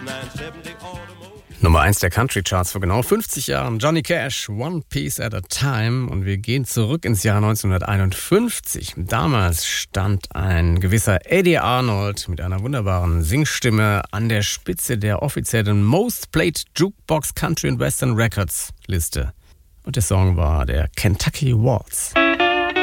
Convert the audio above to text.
Nummer 1 der Country Charts vor genau 50 Jahren. Johnny Cash, One Piece at a Time. Und wir gehen zurück ins Jahr 1951. Damals stand ein gewisser Eddie Arnold mit einer wunderbaren Singstimme an der Spitze der offiziellen Most Played Jukebox Country and Western Records Liste. Und der Song war der Kentucky Waltz.